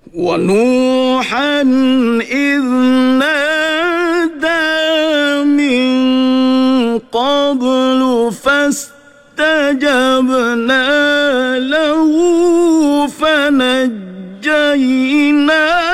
ونوحا إذ نادى من قبل فاستجبنا له فنجيناه